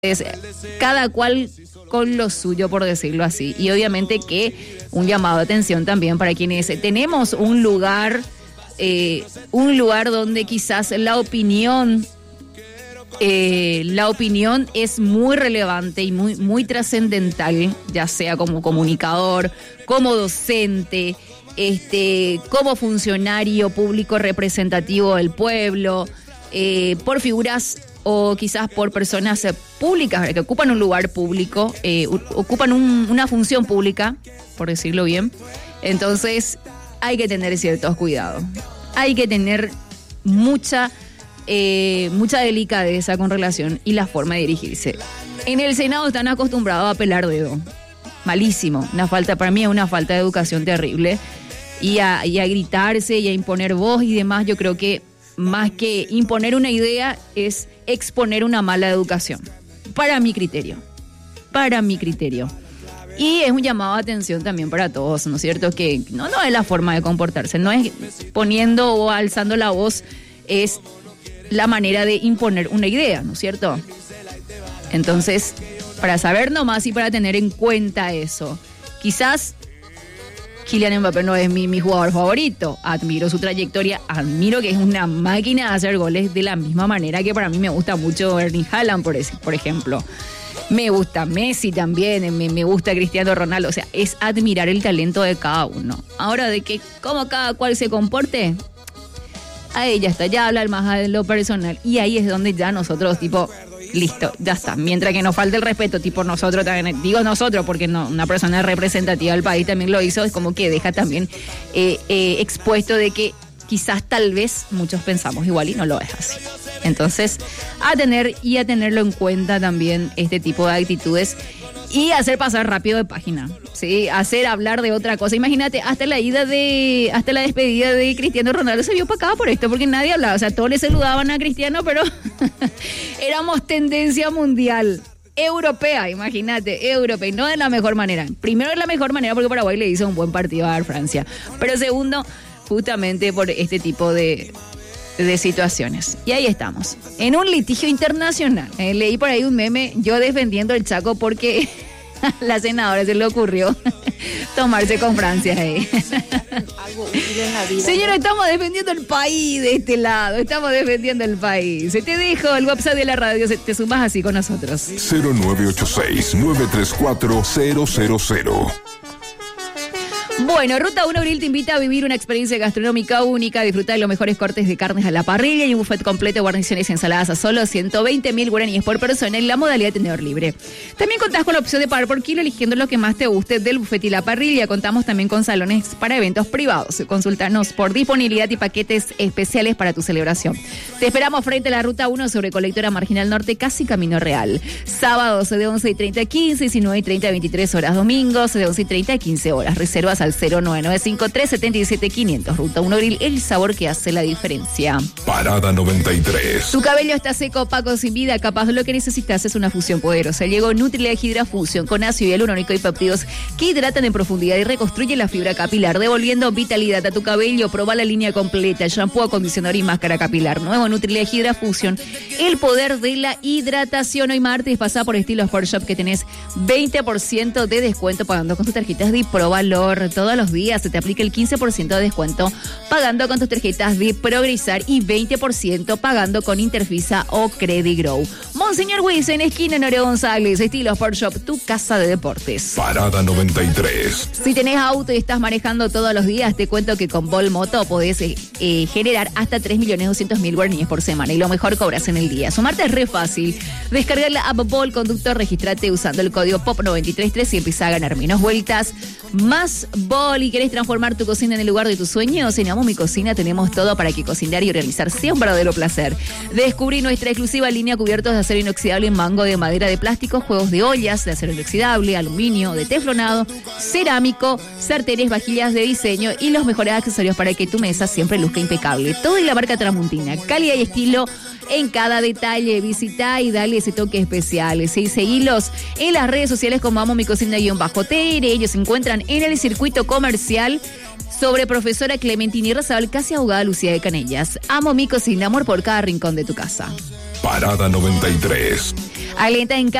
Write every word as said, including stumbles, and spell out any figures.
Es cada cual con lo suyo, por decirlo así. Y obviamente que un llamado de atención también para quienes tenemos un lugar, eh, un lugar donde quizás la opinión, eh, la opinión es muy relevante y muy, muy trascendental, ya sea como comunicador, como docente, este, como funcionario público representativo del pueblo, eh, por figuras o quizás por personas eh, públicas que ocupan un lugar público, eh, ocupan un, una función pública, por decirlo bien. Entonces hay que tener ciertos cuidados. Hay que tener mucha, eh, mucha delicadeza con relación y la forma de dirigirse. En el Senado están acostumbrados a pelar dedo. Malísimo. Una falta, para mí es una falta de educación terrible. Y a, y a gritarse y a imponer voz y demás, yo creo que más que imponer una idea es exponer una mala educación, para mi criterio, para mi criterio. Y es un llamado de atención también para todos, ¿no es cierto? Que no, no es la forma de comportarse, no es poniendo o alzando la voz, es la manera de imponer una idea, ¿no es cierto? Entonces, para saber nomás y para tener en cuenta eso, quizás Kylian Mbappé no es mi, mi jugador favorito. Admiro su trayectoria, admiro que es una máquina de hacer goles de la misma manera que para mí me gusta mucho Erling Haaland, por, ese, por ejemplo. Me gusta Messi también, me, me gusta Cristiano Ronaldo. O sea, es admirar el talento de cada uno. Ahora, de que cómo cada cual se comporte, ahí ya está, ya hablar más de lo personal. Y ahí es donde ya nosotros, tipo, listo, ya está. Mientras que nos falte el respeto, tipo nosotros también, digo nosotros porque no, una persona representativa del país también lo hizo, es como que deja también eh, eh, expuesto de que quizás tal vez muchos pensamos igual y no lo es así. Entonces, a tener y a tenerlo en cuenta también este tipo de actitudes y hacer pasar rápido de página, ¿sí? Hacer hablar de otra cosa. Imagínate, hasta la ida de, hasta la despedida de Cristiano Ronaldo se vio opacada por esto, porque nadie hablaba. O sea, todos le saludaban a Cristiano, pero éramos tendencia mundial. Europea, imagínate, europea, y no de la mejor manera. Primero, de la mejor manera porque Paraguay le hizo un buen partido a Francia. Pero segundo, justamente por este tipo de... de situaciones. Y ahí estamos, en un litigio internacional. Eh, leí por ahí un meme, yo defendiendo el Chaco porque a la senadora se le ocurrió tomarse con Francia. Eh. Algo útil en la vida. Señora, estamos defendiendo el país de este lado, estamos defendiendo el país. Se te dijo el WhatsApp de la radio, te sumas así con nosotros. cero nueve ocho seis, nueve tres cuatro, cero cero cero. Bueno, Ruta uno Grill te invita a vivir una experiencia gastronómica única, disfrutar de los mejores cortes de carnes a la parrilla y un buffet completo de guarniciones y ensaladas a solo ciento veinte mil guaraníes por persona en la modalidad de tenedor libre. También contás con la opción de pagar por kilo eligiendo lo que más te guste del buffet y la parrilla. Contamos también con salones para eventos privados. Consultanos por disponibilidad y paquetes especiales para tu celebración. Te esperamos frente a la Ruta uno sobre Colectora Marginal Norte, casi Camino Real. Sábados de once y treinta a quince, diecinueve y treinta a veintitrés horas. Domingos de once y treinta a quince horas. Reservas al cero nueve nueve cinco, tres siete siete, quinientos. Ruta uno Grill, el sabor que hace la diferencia. Parada noventa y tres. Tu cabello está seco, opaco, sin vida, capaz lo que necesitas es una fusión poderosa. Llegó Nutrileg Hydra Fusion con ácido hialurónico y péptidos que hidratan en profundidad y reconstruyen la fibra capilar, devolviendo vitalidad a tu cabello. Proba la línea completa, shampoo, acondicionador y máscara capilar. Nuevo Nutrileg Hydra Fusion, el poder de la hidratación. Hoy martes pasa por Estilo Sport Shop que tenés veinte por ciento de descuento pagando con tus tarjetas de ProValor. Todos los días se te aplica el quince por ciento de descuento pagando con tus tarjetas de Progresar y veinte por ciento pagando con Interfisa o Credigrow. Monseñor Wilson, esquina Nore González, Estilo Sport Shop, tu casa de deportes. Parada noventa y tres. Si tenés auto y estás manejando todos los días, te cuento que con Vol Moto podés eh, eh, generar hasta tres millones doscientos mil guaraníes por semana y lo mejor cobras en el día. Sumarte es re fácil. Descargar la app Vol Conductor, registrate usando el código P O P nueve tres tres y empieza a ganar menos vueltas, más Vol. ¿Y querés transformar tu cocina en el lugar de tus sueños? En Amo Mi Cocina tenemos todo para que cocinar y realizar sea un verdadero placer. Descubrí nuestra exclusiva línea cubiertos de acero inoxidable en mango, de madera, de plástico, juegos de ollas, de acero inoxidable, aluminio, de teflonado, cerámico, sartenes, vajillas de diseño y los mejores accesorios para que tu mesa siempre luzca impecable. Todo en la marca Tramontina, calidad y estilo en cada detalle. Visita y dale ese toque especial. ¿Sí? Seguilos en las redes sociales como Amo Mi Cocina-T R. Ellos se encuentran en el circuito comercial sobre Profesora Clementina Razabal, casi ahogada Lucía de Canellas. Amo Mi Cocina, amor por cada rincón de tu casa. Parada noventa y tres. Alienta en